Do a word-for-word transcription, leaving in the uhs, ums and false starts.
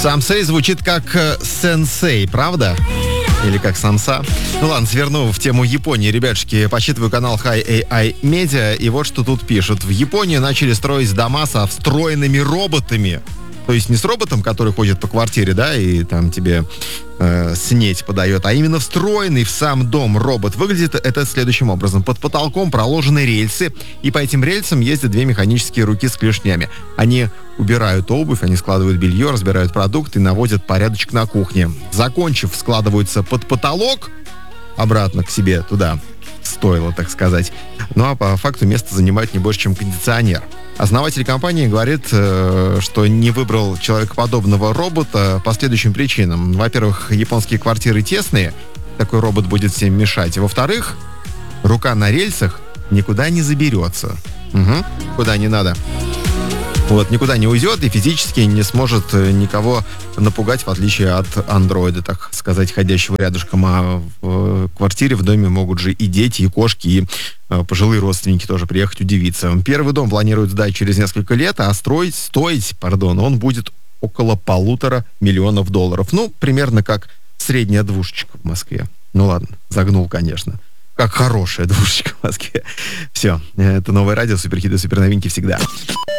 Самсей звучит как э, сенсей, правда? Или как самса. Ну ладно, сверну в тему Японии. Ребятушки, посчитываю канал Hi эй ай Media, и вот что тут пишут. В Японии начали строить дома со встроенными роботами. То есть не с роботом, который ходит по квартире, да, и там тебе э, снеть подает, а именно встроенный в сам дом робот. Выглядит это следующим образом. Под потолком проложены рельсы, и по этим рельсам ездят две механические руки с клешнями. Они убирают обувь, они складывают белье, разбирают продукты и наводят порядочек на кухне. Закончив, складываются под потолок, обратно к себе туда, стоило, так сказать. Ну а по факту место занимает не больше, чем кондиционер. Основатель компании говорит, э, что не выбрал человекоподобного робота по следующим причинам. Во-первых, японские квартиры тесные, такой робот будет всем мешать. Во-вторых, рука на рельсах никуда не заберется. Угу, куда не надо. Вот, никуда не уйдет и физически не сможет никого напугать, в отличие от андроида, так сказать, ходящего рядышком. А в квартире, в доме могут же и дети, и кошки, и пожилые родственники тоже приехать удивиться. Первый дом планируют сдать через несколько лет, а строить, стоить, пардон, он будет около полутора миллионов долларов. Ну, примерно как средняя двушечка в Москве. Ну ладно, загнул, конечно. Как хорошая двушечка в Москве. Все, это Новое радио, суперхиты, суперновинки всегда.